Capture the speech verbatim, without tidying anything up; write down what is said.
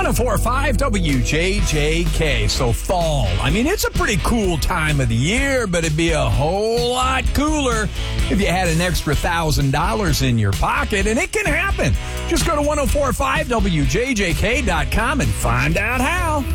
one oh four point five W J J K. So fall. I mean, it's a pretty cool time of the year, but it'd be a whole lot cooler if you had an extra one thousand dollars in your pocket, and it can happen. Just go to ten forty-five W J J K dot com and find out how.